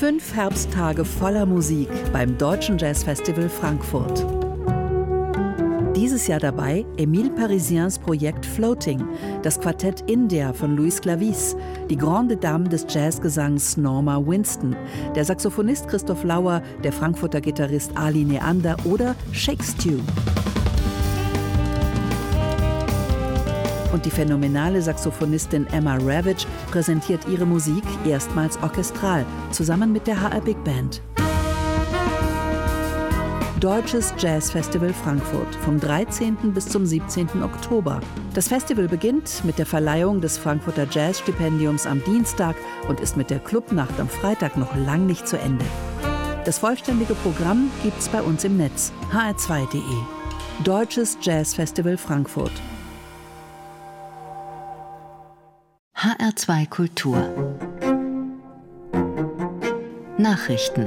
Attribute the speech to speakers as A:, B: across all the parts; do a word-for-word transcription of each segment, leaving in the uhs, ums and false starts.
A: Fünf Herbsttage voller Musik beim Deutschen Jazzfestival Frankfurt. Dieses Jahr dabei Émile Parisiens Projekt Floating, das Quartett India von Louis Clavis, die Grande Dame des Jazzgesangs Norma Winston, der Saxophonist Christoph Lauer, der Frankfurter Gitarrist Ali Neander oder Shake Stew. Und die phänomenale Saxophonistin Emma Ravitch präsentiert ihre Musik erstmals orchestral, zusammen mit der H R Big Band. Deutsches Jazzfestival Frankfurt vom dreizehnten bis zum siebzehnten Oktober. Das Festival beginnt mit der Verleihung des Frankfurter Jazzstipendiums am Dienstag und ist mit der Clubnacht am Freitag noch lang nicht zu Ende. Das vollständige Programm gibt's bei uns im Netz h r zwei punkt de. Deutsches Jazzfestival Frankfurt.
B: H R zwei Kultur Nachrichten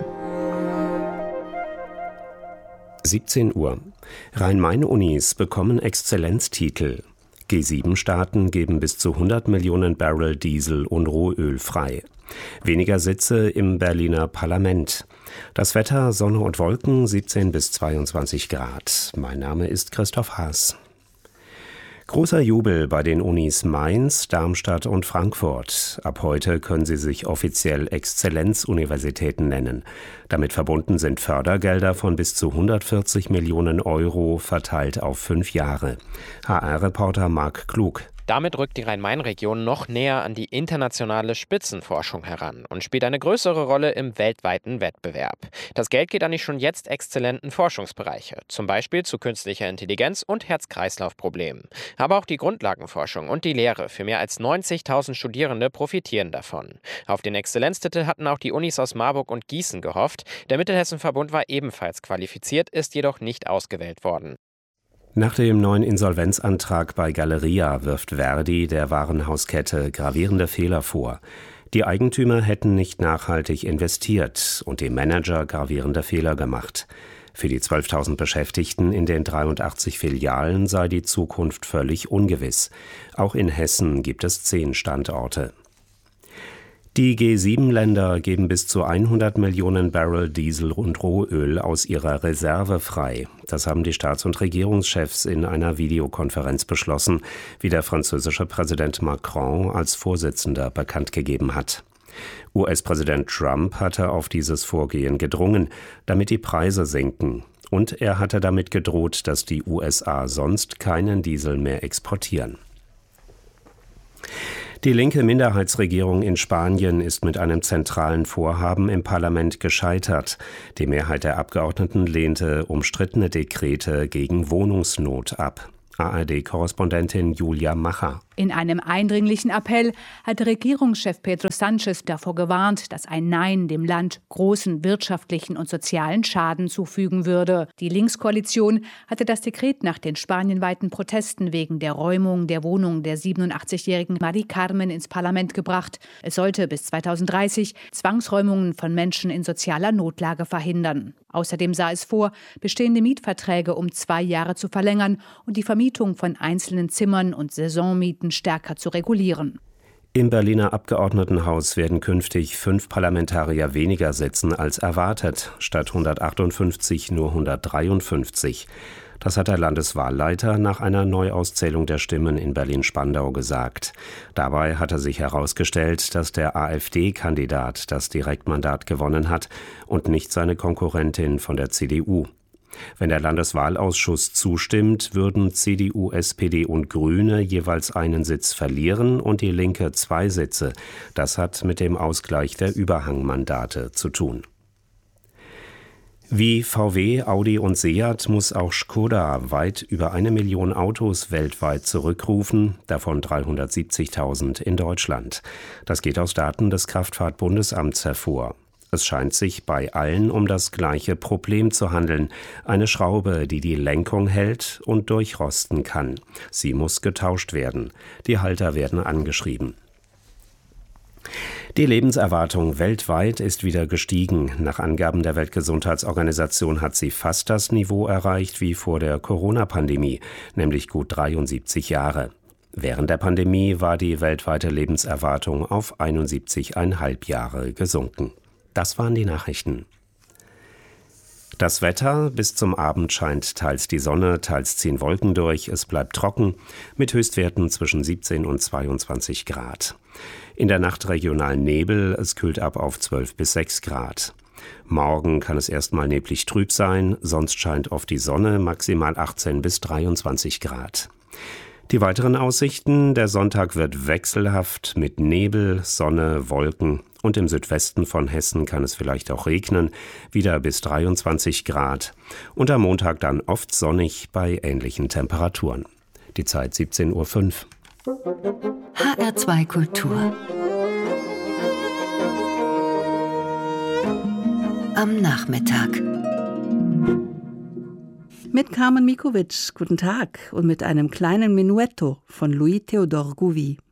C: siebzehn Uhr. Rhein-Main-Unis bekommen Exzellenztitel. G sieben Staaten geben bis zu hundert Millionen Barrel Diesel und Rohöl frei. Weniger Sitze im Berliner Parlament. Das Wetter: Sonne und Wolken, siebzehn bis zweiundzwanzig Grad. Mein Name ist Christoph Haas. Großer Jubel bei den Unis Mainz, Darmstadt und Frankfurt. Ab heute können sie sich offiziell Exzellenzuniversitäten nennen. Damit verbunden sind Fördergelder von bis zu hundertvierzig Millionen Euro, verteilt auf fünf Jahre. H R-Reporter Marc Klug.
D: Damit rückt die Rhein-Main-Region noch näher an die internationale Spitzenforschung heran und spielt eine größere Rolle im weltweiten Wettbewerb. Das Geld geht an die schon jetzt exzellenten Forschungsbereiche, zum Beispiel zu künstlicher Intelligenz und Herz-Kreislauf-Problemen. Aber auch die Grundlagenforschung und die Lehre für mehr als neunzigtausend Studierende profitieren davon. Auf den Exzellenztitel hatten auch die Unis aus Marburg und Gießen gehofft. Der Mittelhessen-Verbund war ebenfalls qualifiziert, ist jedoch nicht ausgewählt worden.
C: Nach dem neuen Insolvenzantrag bei Galeria wirft Verdi der Warenhauskette gravierende Fehler vor. Die Eigentümer hätten nicht nachhaltig investiert und die Manager gravierende Fehler gemacht. Für die zwölftausend Beschäftigten in den dreiundachtzig Filialen sei die Zukunft völlig ungewiss. Auch in Hessen gibt es zehn Standorte. Die G sieben Länder geben bis zu hundert Millionen Barrel Diesel und Rohöl aus ihrer Reserve frei. Das haben die Staats- und Regierungschefs in einer Videokonferenz beschlossen, wie der französische Präsident Macron als Vorsitzender bekannt gegeben hat. U S-Präsident Trump hatte auf dieses Vorgehen gedrungen, damit die Preise sinken. Und er hatte damit gedroht, dass die U S A sonst keinen Diesel mehr exportieren. Die linke Minderheitsregierung in Spanien ist mit einem zentralen Vorhaben im Parlament gescheitert. Die Mehrheit der Abgeordneten lehnte umstrittene Dekrete gegen Wohnungsnot ab. A R D-Korrespondentin Julia Macher.
E: In einem eindringlichen Appell hatte Regierungschef Pedro Sánchez davor gewarnt, dass ein Nein dem Land großen wirtschaftlichen und sozialen Schaden zufügen würde. Die Linkskoalition hatte das Dekret nach den spanienweiten Protesten wegen der Räumung der Wohnung der siebenundachtzigjährigen Mari Carmen ins Parlament gebracht. Es sollte bis zweitausenddreißig Zwangsräumungen von Menschen in sozialer Notlage verhindern. Außerdem sah es vor, bestehende Mietverträge um zwei Jahre zu verlängern und die Vermietung von einzelnen Zimmern und Saisonmieten stärker zu regulieren.
C: Im Berliner Abgeordnetenhaus werden künftig fünf Parlamentarier weniger sitzen als erwartet, statt hundertachtundfünfzig nur hundertdreiundfünfzig. Das hat der Landeswahlleiter nach einer Neuauszählung der Stimmen in Berlin-Spandau gesagt. Dabei hatte sich herausgestellt, dass der AfD-Kandidat das Direktmandat gewonnen hat und nicht seine Konkurrentin von der C D U. Wenn der Landeswahlausschuss zustimmt, würden C D U, S P D und Grüne jeweils einen Sitz verlieren und die Linke zwei Sitze. Das hat mit dem Ausgleich der Überhangmandate zu tun. Wie V W, Audi und Seat muss auch Škoda weit über eine Million Autos weltweit zurückrufen, davon dreihundertsiebzigtausend in Deutschland. Das geht aus Daten des Kraftfahrtbundesamts hervor. Es scheint sich bei allen um das gleiche Problem zu handeln. Eine Schraube, die die Lenkung hält und durchrosten kann. Sie muss getauscht werden. Die Halter werden angeschrieben. Die Lebenserwartung weltweit ist wieder gestiegen. Nach Angaben der Weltgesundheitsorganisation hat sie fast das Niveau erreicht wie vor der Corona-Pandemie, nämlich gut dreiundsiebzig Jahre. Während der Pandemie war die weltweite Lebenserwartung auf einundsiebzig Komma fünf Jahre gesunken. Das waren die Nachrichten. Das Wetter: Bis zum Abend scheint teils die Sonne, teils ziehen Wolken durch. Es bleibt trocken mit Höchstwerten zwischen siebzehn und zweiundzwanzig Grad. In der Nacht regional Nebel, es kühlt ab auf zwölf bis sechs Grad. Morgen kann es erstmal neblig trüb sein, sonst scheint oft die Sonne, maximal achtzehn bis dreiundzwanzig Grad. Die weiteren Aussichten: Der Sonntag wird wechselhaft mit Nebel, Sonne, Wolken und im Südwesten von Hessen kann es vielleicht auch regnen, wieder bis dreiundzwanzig Grad. Und am Montag dann oft sonnig bei ähnlichen Temperaturen. Die Zeit siebzehn Uhr fünf.
B: H R zwei Kultur. Am Nachmittag.
A: Mit Carmen Mikovic, guten Tag, und mit einem kleinen Menuetto von Louis Théodore Gouvi.